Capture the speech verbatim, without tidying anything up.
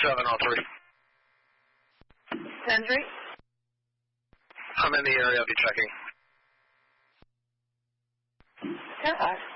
seven oh three. ten three. I'm in the area. I'll be checking. ten five.